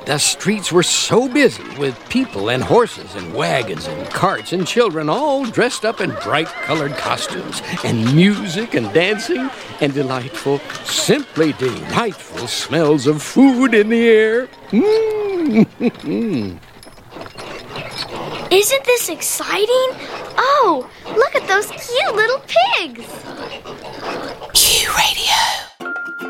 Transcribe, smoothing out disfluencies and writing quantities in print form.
The streets were so busy with people and horses and wagons and carts and children all dressed up in bright-colored costumes and music and dancing and delightful, simply delightful smells of food in the air. Isn't this exciting? Oh, look at those cute little pigs. Q Radio.